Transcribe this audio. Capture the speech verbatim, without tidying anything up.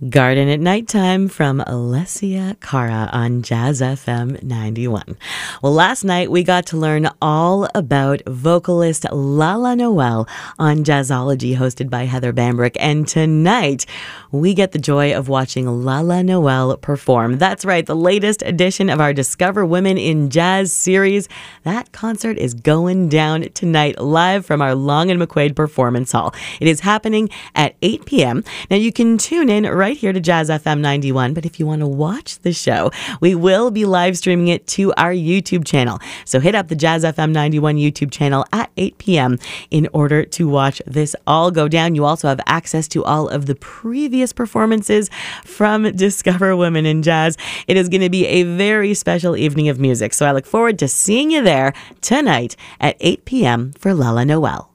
Garden at Nighttime from Alessia Cara on Jazz F M ninety-one. Well, last night we got to learn all about vocalist Lala Noel on Jazzology, hosted by Heather Bambrick. And tonight we get the joy of watching Lala Noel perform. That's right, the latest edition of our Discover Women in Jazz series. That concert is going down tonight, live from our Long and McQuaid Performance Hall. It is happening at eight p.m. Now you can tune in right here to Jazz F M ninety-one, but if you want to watch the show, we will be live streaming it to our YouTube channel. So hit up the Jazz F M ninety-one YouTube channel at eight p.m. in order to watch this all go down. You also have access to all of the previous performances from Discover Women in Jazz. It is going to be a very special evening of music, so I look forward to seeing you there tonight at eight p.m. for Lala Noel.